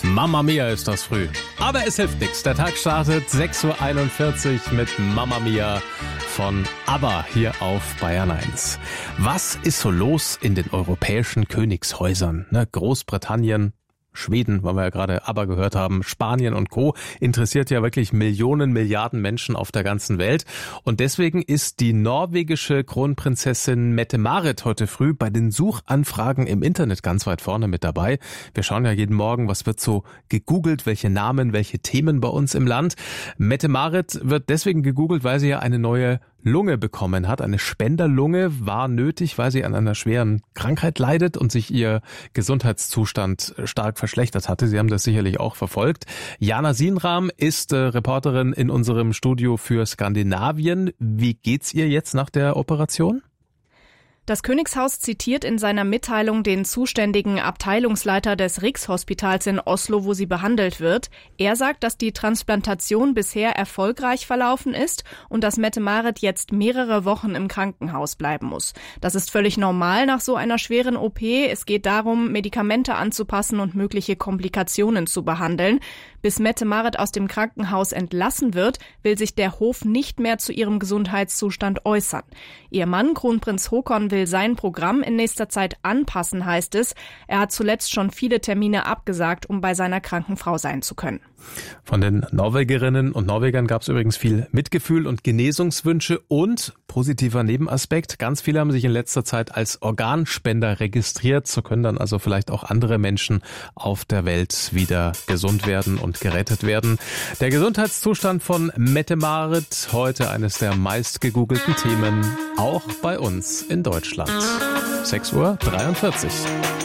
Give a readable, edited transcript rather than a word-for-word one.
Mamma Mia ist das früh. Aber es hilft nichts. Der Tag startet 6.41 Uhr mit Mamma Mia von ABBA hier auf Bayern 1. Was ist so los in den europäischen Königshäusern? Großbritannien, Schweden, weil wir ja gerade ABBA gehört haben, Spanien und Co. interessiert ja wirklich Millionen, Milliarden Menschen auf der ganzen Welt. Und deswegen ist die norwegische Kronprinzessin Mette-Marit heute früh bei den Suchanfragen im Internet ganz weit vorne mit dabei. Wir schauen ja jeden Morgen, was wird so gegoogelt, welche Namen, welche Themen bei uns im Land. Mette-Marit wird deswegen gegoogelt, weil sie ja eine neue Lunge bekommen hat. Eine Spenderlunge war nötig, weil sie an einer schweren Krankheit leidet und sich ihr Gesundheitszustand stark verschlechtert hatte. Sie haben das sicherlich auch verfolgt. Jana Sienram ist Reporterin in unserem Studio für Skandinavien. Wie geht's ihr jetzt nach der Operation? Das Königshaus zitiert in seiner Mitteilung den zuständigen Abteilungsleiter des Rikshospitals in Oslo, wo sie behandelt wird. Er sagt, dass die Transplantation bisher erfolgreich verlaufen ist und dass Mette-Marit jetzt mehrere Wochen im Krankenhaus bleiben muss. Das ist völlig normal nach so einer schweren OP. Es geht darum, Medikamente anzupassen und mögliche Komplikationen zu behandeln. Bis Mette-Marit aus dem Krankenhaus entlassen wird, will sich der Hof nicht mehr zu ihrem Gesundheitszustand äußern. Ihr Mann, Kronprinz Haakon, will sein Programm in nächster Zeit anpassen, heißt es. Er hat zuletzt schon viele Termine abgesagt, um bei seiner kranken Frau sein zu können. Von den Norwegerinnen und Norwegern gab es übrigens viel Mitgefühl und Genesungswünsche und positiver Nebenaspekt. Ganz viele haben sich in letzter Zeit als Organspender registriert. So können dann also vielleicht auch andere Menschen auf der Welt wieder gesund werden und gerettet werden. Der Gesundheitszustand von Mette-Marit, heute eines der meist gegoogelten Themen, auch bei uns in Deutschland. 6.43 Uhr.